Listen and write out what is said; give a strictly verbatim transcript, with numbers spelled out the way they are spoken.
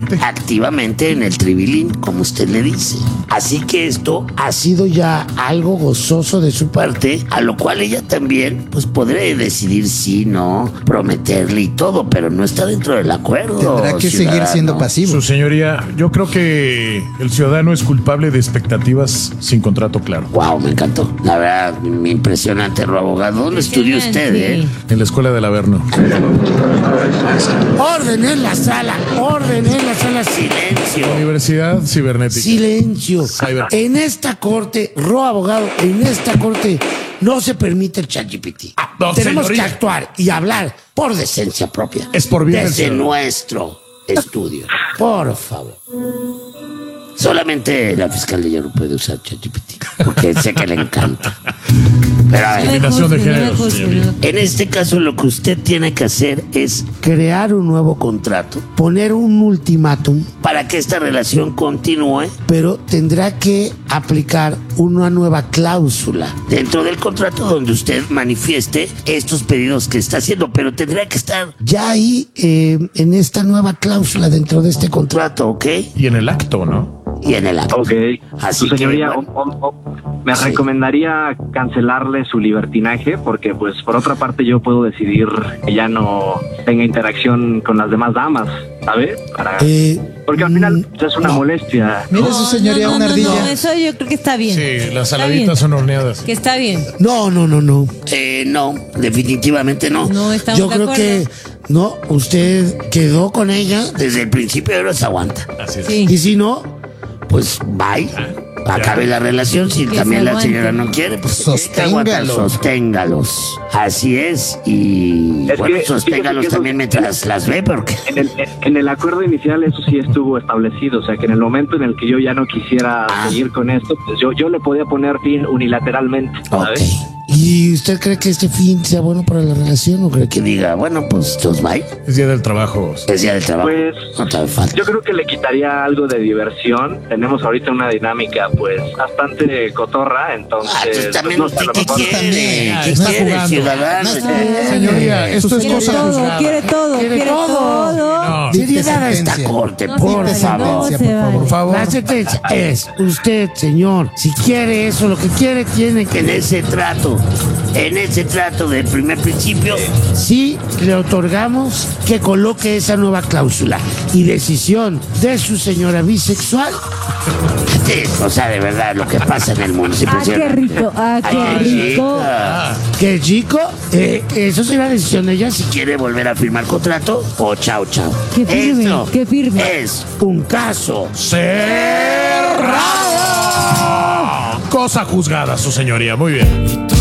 activamente. Activamente en el tribilín, como usted le dice. Así que esto ha sido ya algo gozoso de su parte, a lo cual ella también, pues podré decidir sí, no, prometerle y todo, pero no está dentro del acuerdo. Tendrá que ciudadano. seguir siendo pasivo. Su señoría, yo creo que el ciudadano es culpable de expectativas sin contrato claro. Wow, me encantó. La verdad, mi impresionante, abogado. ¿Dónde estudió usted, eh? En la escuela del Averno. Orden en la sala, orden en la sala, silencio. Universidad Cibernética. Silencio. Cyber. En esta corte, Ro abogado, en esta corte no se permite el ChatGPT. Ah, no, Tenemos señorita. que actuar y hablar por decencia propia. Es por bien del Desde ciudadano. nuestro estudio. Por favor. Solamente la fiscalía no puede usar ChatGPT, porque sé que le encanta. Pero a ver, Discriminación de género, Juzgue, señoría. no. en este caso lo que usted tiene que hacer es crear un nuevo contrato, poner un ultimátum para que esta relación continúe, pero tendrá que aplicar una nueva cláusula dentro del contrato donde usted manifieste estos pedidos que está haciendo, pero tendrá que estar ya ahí eh, en esta nueva cláusula dentro de este contrato, ¿ok? Y en el acto, ¿no? Y en el acto. Ok. Así Su señoría, que, bueno. o- o- o- me Sí. recomendaría cancelarle su libertinaje porque, pues, por otra parte yo puedo decidir que ya no tenga interacción con las demás damas, ¿sabe? Para... Eh, Porque al final mm, pues, es una no. molestia. Mire su señoría, No, no, una no, ardilla. no, eso yo creo que está bien. Sí, las Está saladitas bien. son horneadas. Que está bien. No, no, no, no. Eh, no, definitivamente no. No estamos Yo de creo acuerdo. que no, usted quedó con ella desde el principio y ahora se aguanta. Así es. Sí. Y si no, pues bye. Acabe la relación. Si Que también se la aguante. señora no quiere, pues Sosténgalo. Sosténgalos. Así es. Y Es bueno, que, sosténgalos fíjate que eso- también mientras las ve, porque En el, en el acuerdo inicial eso sí estuvo establecido, o sea que en el momento en el que yo ya no quisiera Ah. seguir con esto, pues yo, yo le podía poner fin unilateralmente, ok. ¿sabes? ¿Y usted cree que este fin sea bueno para la relación o cree que diga, bueno, pues entonces bye? Es día del trabajo. Es día de trabajo. Pues No te hace falta. yo creo que le quitaría algo de diversión. Tenemos ahorita una dinámica pues bastante cotorra, entonces Ah, entonces pues, también no sé, a usted lo qué mejor- quiere, también. ¿qué Está quiere, jugando. ciudadano? No está bien. Señoría, esto es Quiere cosa todo, juzgada. quiere todo, Quiere quiere todo. todo. No. Seriedad a esta sentencia. corte, No por se vale, favor. no se por favor. vale. Por favor. La sentencia es, usted, señor, si quiere eso, lo que quiere, tiene que en ese trato, en ese trato del primer principio, sí le otorgamos que coloque esa nueva cláusula y decisión de su señora bisexual. Sí, o sea, de verdad, lo que pasa en el mundo. es Ah, qué impresionante. rico, ah, qué Ay, rico. chica. Qué chico, eh, eso será decisión de ella si quiere volver a firmar contrato o chao, chao. Qué firme, Esto qué firme. es un caso. Cerrado. Cosa juzgada, su señoría. Muy bien.